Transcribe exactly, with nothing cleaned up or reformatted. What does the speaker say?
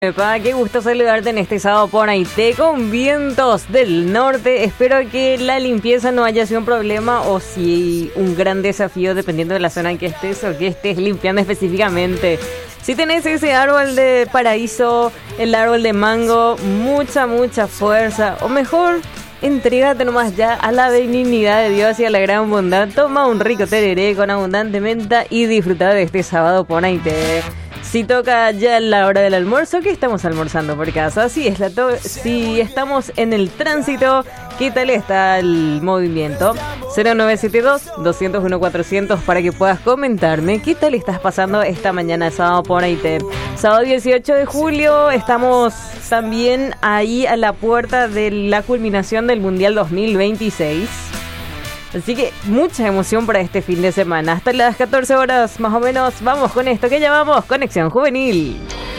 Epa, qué gusto saludarte en este sábado por Haití con vientos del norte. Espero que la limpieza no haya sido un problema o si un gran desafío dependiendo de la zona en que estés o que estés limpiando específicamente. Si tenés ese árbol de paraíso, el árbol de mango, mucha, mucha fuerza. O mejor, entrégate nomás ya a la benignidad de Dios y a la gran bondad. Toma un rico tereré con abundante menta y disfruta de este sábado por Haití. Si toca ya la hora del almuerzo, ¿qué estamos almorzando por casa? Si, es la to- si estamos en el tránsito, ¿qué tal está el movimiento? cero nueve siete dos, dos cero uno, cuatrocientos para que puedas comentarme qué tal estás pasando esta mañana de sábado por Haití. Sábado dieciocho de julio, estamos también ahí a la puerta de la culminación del Mundial dos mil veintiséis. Así que mucha emoción para este fin de semana. Hasta las catorce horas más o menos vamos con esto que llamamos Conexión Juvenil.